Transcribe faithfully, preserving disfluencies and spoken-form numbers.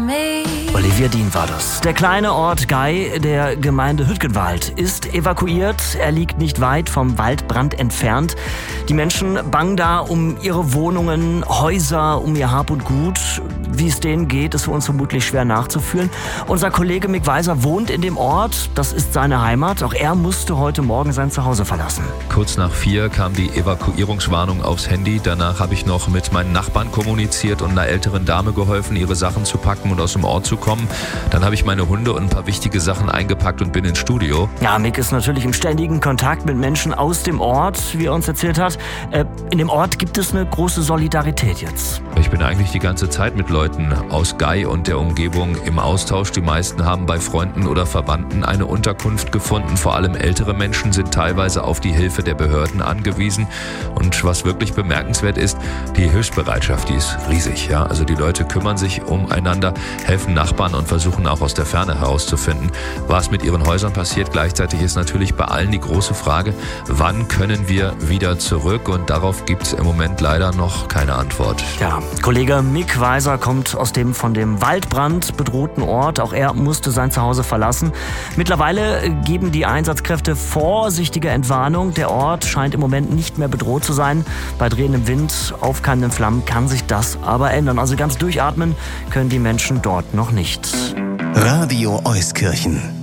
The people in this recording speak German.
Olivia Dean war das. Der kleine Ort Gei der Gemeinde Hütgenwald ist evakuiert. Er liegt nicht weit vom Waldbrand entfernt. Die Menschen bangen da um ihre Wohnungen, Häuser, um ihr Hab und Gut. Wie es denen geht, ist für uns vermutlich schwer nachzufühlen. Unser Kollege Mick Weiser wohnt in dem Ort. Das ist seine Heimat. Auch er musste heute Morgen sein Zuhause verlassen. Kurz nach vier kam die Evakuierungswarnung aufs Handy. Danach habe ich noch mit meinen Nachbarn kommuniziert und einer älteren Dame geholfen, ihre Sachen zu packen und aus dem Ort zu kommen. Dann habe ich meine Hunde und ein paar wichtige Sachen eingepackt und bin ins Studio. Ja, Mick ist natürlich im ständigen Kontakt mit Menschen aus dem Ort, wie er uns erzählt hat. Äh, in dem Ort gibt es eine große Solidarität jetzt. Ich bin eigentlich die ganze Zeit mit Leuten aus Gei und der Umgebung im Austausch. Die meisten haben bei Freunden oder Verwandten eine Unterkunft gefunden. Vor allem ältere Menschen sind teilweise auf die Hilfe der Behörden angewiesen. Und was wirklich bemerkenswert ist, die Hilfsbereitschaft, die ist riesig. Ja? Also die Leute kümmern sich umeinander, helfen Nachbarn und versuchen auch aus der Ferne herauszufinden, was mit ihren Häusern passiert. Gleichzeitig ist natürlich bei allen die große Frage, wann können wir wieder zurück? Und darauf gibt es im Moment leider noch keine Antwort. Ja, Kollege Mick Weiser kommt aus dem von dem Waldbrand bedrohten Ort. Auch er musste sein Zuhause verlassen. Mittlerweile geben die Einsatzkräfte vorsichtige Entwarnung. Der Ort scheint im Moment nicht mehr bedroht zu sein. Bei drehendem Wind, aufkeimenden Flammen kann sich das aber ändern. Also ganz durchatmen können die Menschen dort noch nicht. Radio Euskirchen.